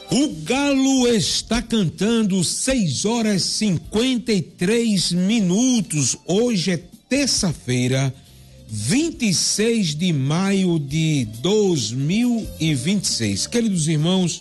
O galo está cantando 6h53. Hoje é terça-feira, 26 de maio de 2026. Queridos irmãos,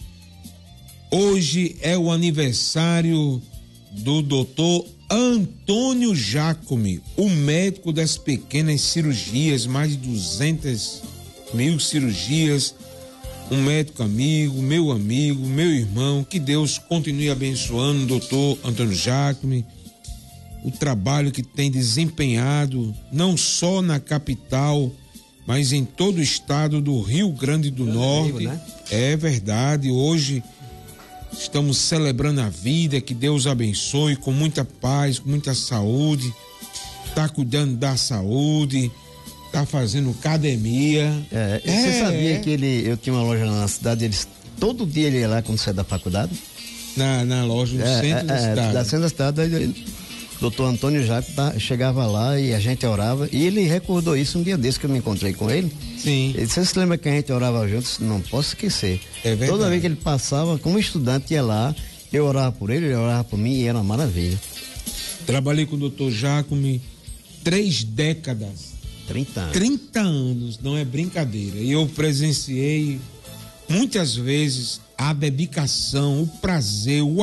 hoje é o aniversário do doutor Antônio Jacome, o médico das pequenas cirurgias, mais de 200.000 cirurgias. Um médico amigo, meu irmão. Que Deus continue abençoando o doutor Antônio Jacome, o trabalho que tem desempenhado, não só na capital, mas em todo o estado do Rio Grande do Norte. Amigo, né? É verdade, hoje estamos celebrando a vida, que Deus abençoe com muita paz, com muita saúde, tá cuidando da saúde, tá fazendo academia. Você sabia que eu tinha uma loja lá na cidade, todo dia ele ia lá quando saia da faculdade? Na loja no centro da cidade. Da centro da cidade, o doutor Antônio Jacome chegava lá e a gente orava, e ele recordou isso um dia desse que eu me encontrei com ele. Sim. Você se lembra que a gente orava juntos? Não posso esquecer. É verdade. Toda vez que ele passava, como estudante, ia lá, eu orava por ele orava por mim, e era uma maravilha. Trabalhei com o doutor Jacome 3 décadas. 30 anos. 30 anos, não é brincadeira. E eu presenciei muitas vezes a dedicação, o prazer, o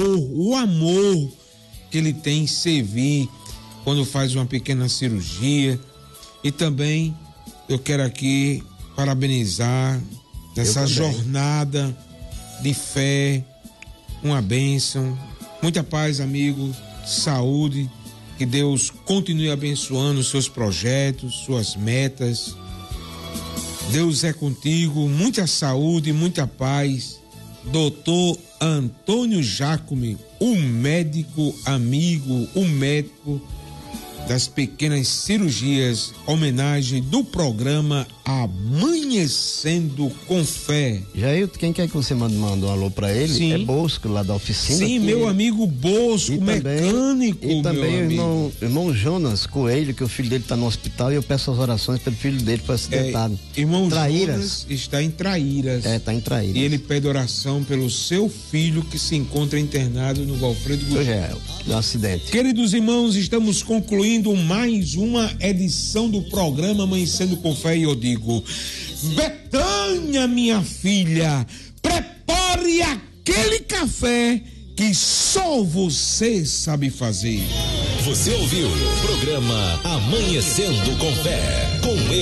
amor que ele tem em servir quando faz uma pequena cirurgia. E também eu quero aqui parabenizar essa jornada de fé, uma bênção, muita paz, amigo, saúde. Que Deus continue abençoando os seus projetos, suas metas. Deus é contigo, muita saúde, muita paz. Doutor Antônio Jacome, o médico amigo, o médico das pequenas cirurgias, homenagem do programa Amanhecendo com Fé. Jair, quem quer que você mande um alô pra ele? Sim. É Bosco, lá da oficina. Sim, meu amigo Bosco, mecânico. E também o irmão Jonas Coelho, que o filho dele está no hospital, e eu peço as orações pelo filho dele que foi acidentado. Irmão Traíras. Jonas está em Traíras. Está em Traíras. E ele pede oração pelo seu filho que se encontra internado no Valfredo Gugel. Hoje é um acidente. Queridos irmãos, estamos concluindo mais uma edição do programa Amanhecendo com Fé, e eu digo: Betânia, minha filha, prepare aquele café que só você sabe fazer. Você ouviu o programa Amanhecendo com Fé, com